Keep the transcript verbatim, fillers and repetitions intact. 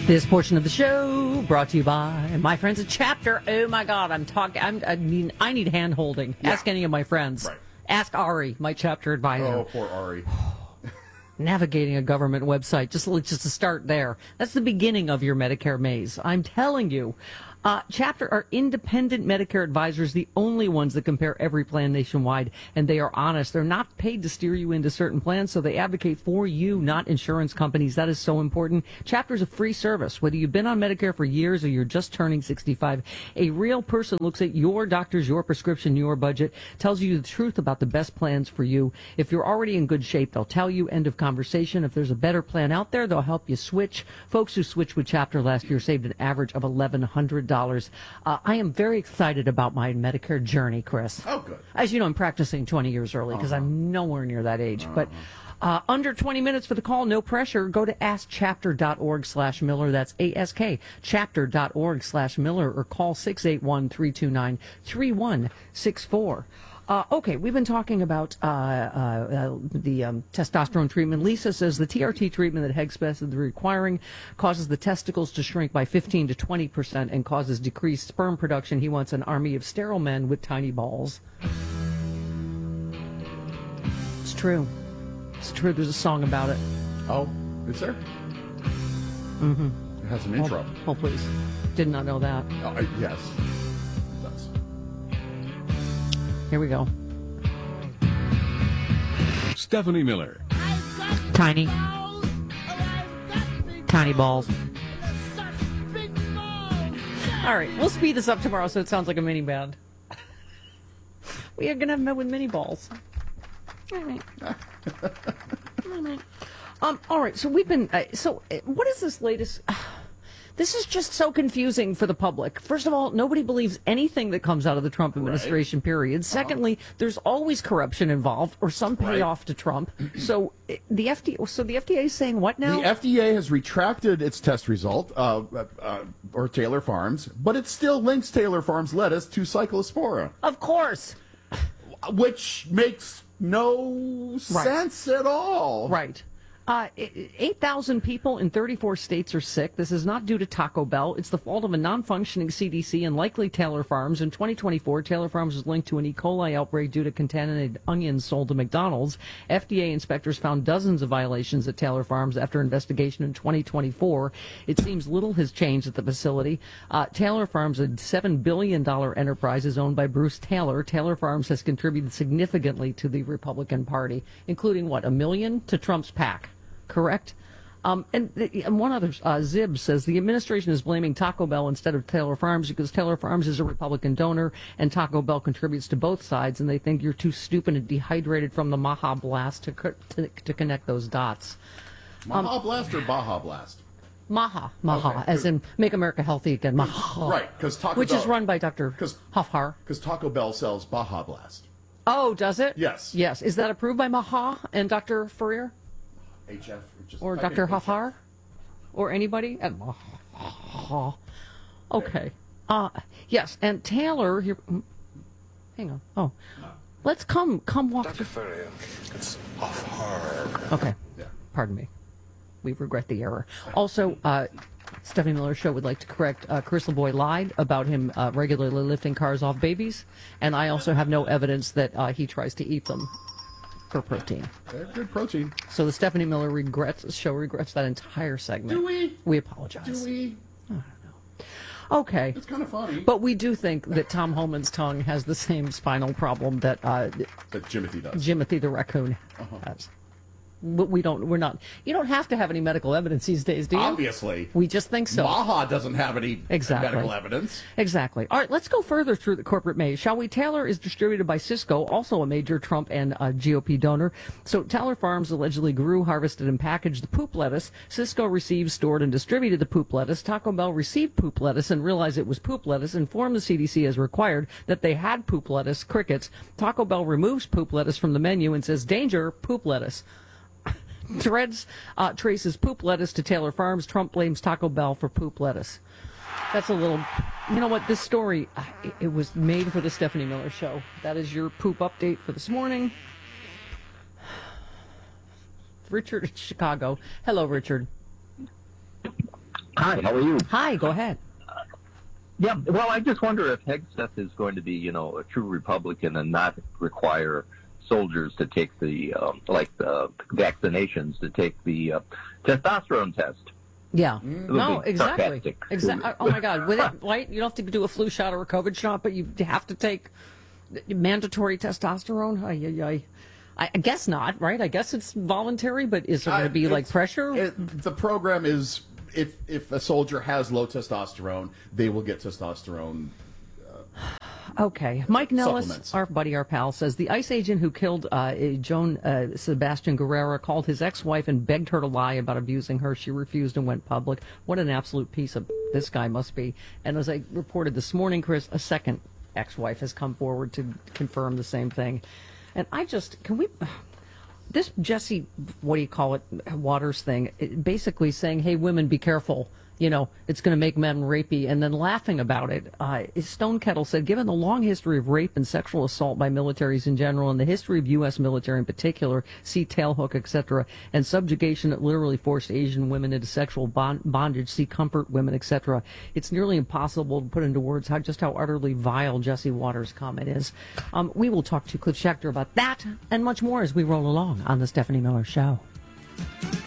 This portion of the show brought to you by my friends at Chapter. Oh my God, I'm talking. I'm, I mean, I need hand holding. Yeah. Ask any of my friends. Right. Ask Ari, my Chapter advisor. Oh, poor Ari. Navigating a government website, just just to start there. That's the beginning of your Medicare maze. I'm telling you. Uh, Chapter are independent Medicare advisors, the only ones that compare every plan nationwide, and they are honest. They're not paid to steer you into certain plans, so they advocate for you, not insurance companies. That is so important. Chapter is a free service. Whether you've been on Medicare for years or you're just turning sixty-five, a real person looks at your doctors, your prescription, your budget, tells you the truth about the best plans for you. If you're already in good shape, they'll tell you, end of conversation. If there's a better plan out there, they'll help you switch. Folks who switched with Chapter last year saved an average of eleven hundred dollars. Uh, I am very excited about my Medicare journey, Chris. Oh, good. As you know, I'm practicing twenty years early because uh-huh. I'm nowhere near that age. Uh-huh. But uh, under twenty minutes for the call, no pressure. Go to askchapter.org slash Miller. That's A S K, chapter.org slash Miller, or call six eight one, three two nine, three one six four. Uh, okay, we've been talking about uh, uh, uh, the um, testosterone treatment. Lisa says the T R T treatment that Hegseth is requiring causes the testicles to shrink by fifteen to twenty percent and causes decreased sperm production. He wants an army of sterile men with tiny balls. It's true. It's true. There's a song about it. Oh, is there? Mm-hmm. It has an intro. Oh, oh please. Did not know that. Oh, I, yes. It does. Here we go. Stephanie Miller. Tiny. Tiny balls. All right, we'll speed this up tomorrow so it sounds like a mini band. We are going to have men with mini balls. All right. All right. Um, all right, so we've been, uh, so uh, what is this latest? Uh, This is just so confusing for the public. First of all, nobody believes anything that comes out of the Trump administration, right. period. Secondly, uh-huh. there's always corruption involved or some payoff right. to Trump. So the F D A, so the F D A is saying what now? The F D A has retracted its test result, uh, uh, or Taylor Farms, but it still links Taylor Farms lettuce to Cyclospora. Of course. Which makes no right. sense at all. Right. Uh, eight thousand people in thirty-four states are sick. This is not due to Taco Bell. It's the fault of a non-functioning C D C and likely Taylor Farms. In twenty twenty-four, Taylor Farms was linked to an E. coli outbreak due to contaminated onions sold to McDonald's. F D A inspectors found dozens of violations at Taylor Farms after investigation in twenty twenty-four. It seems little has changed at the facility. Uh, Taylor Farms, a seven billion dollars enterprise, is owned by Bruce Taylor. Taylor Farms has contributed significantly to the Republican Party, including, what, a million to Trump's PAC. Correct? Um, and, the, and one other, uh, Zib says the administration is blaming Taco Bell instead of Taylor Farms because Taylor Farms is a Republican donor and Taco Bell contributes to both sides, and they think you're too stupid and dehydrated from the Maha Blast to to, to connect those dots. Maha um, Blast or Baja Blast? Maha, Maha, okay. As in Make America Healthy Again, Maha. Right, because Taco Which Bell, is run by Doctor Hafhar. Because Taco Bell sells Baja Blast. Oh, does it? Yes. Yes. Is that approved by Maha and Doctor Ferrer? H F. Just or Doctor Hafhar? Or anybody? At Maha. Okay. Uh, yes, and Taylor, here, hang on. Oh. No. Let's come come walk Doctor Ferrer, it's Hafhar. Okay. Yeah. Pardon me. We regret the error. Also, uh, Stephanie Miller's show would like to correct uh, Chris LeBoy lied about him uh, regularly lifting cars off babies, and I also have no evidence that uh, he tries to eat them for protein. They're good protein. So the Stephanie Miller regrets show regrets that entire segment. Do we? We apologize. Do we? I don't know. Okay. It's kind of funny. But we do think that Tom Homan's tongue has the same spinal problem that uh, that Jimothy does. Jimothy the raccoon uh-huh. has. But we don't, we're not, you don't have to have any medical evidence these days, do you? Obviously. We just think so. Maha doesn't have any exactly. medical evidence. Exactly. All right, let's go further through the corporate maze, shall we? Taylor is distributed by Cisco, also a major Trump and uh, G O P donor. So Taylor Farms allegedly grew, harvested, and packaged the poop lettuce. Cisco received, stored, and distributed the poop lettuce. Taco Bell received poop lettuce and realized it was poop lettuce, informed the C D C as required that they had poop lettuce, crickets. Taco Bell removes poop lettuce from the menu and says, danger, poop lettuce. Threads uh, traces poop lettuce to Taylor Farms. Trump blames Taco Bell for poop lettuce. That's a little, you know what, this story, it, it was made for the Stephanie Miller Show. That is your poop update for this morning. Richard in Chicago. Hello, Richard. Hi, Hi, how are you? Hi, go ahead. Yeah, well, I just wonder if Hegseth is going to be, you know, a true Republican and not require soldiers to take the, um, like the vaccinations, to take the uh, testosterone test. Yeah. Mm. No, Be exactly. sarcastic. Exactly. Oh my God. With it, right? You don't have to do a flu shot or a COVID shot, but you have to take mandatory testosterone. Ay, ay, ay. I I guess not, right? I guess it's voluntary, but is there going to be Uh, like it's- pressure? It, the program is if if a soldier has low testosterone, they will get testosterone. Okay. Mike Nellis, Supplements. our buddy, our pal, says the ICE agent who killed uh, Joan uh, Sebastian Guerrera called his ex-wife and begged her to lie about abusing her. She refused and went public. What an absolute piece of this guy must be. And as I reported this morning, Chris, a second ex-wife has come forward to confirm the same thing. And I just, can we... This Jesse, what do you call it, Waters thing, it basically saying, hey, women, be careful. You know, it's going to make men rapey, and then laughing about it. Uh, Stonekettle said, given the long history of rape and sexual assault by militaries in general, and the history of U S military in particular, see Tailhook, et cetera, and subjugation that literally forced Asian women into sexual bond- bondage, see Comfort Women, et cetera, it's nearly impossible to put into words how just how utterly vile Jesse Waters' comment is. Um, we will talk to Cliff Schechter about that and much more as we roll along on the Stephanie Miller Show.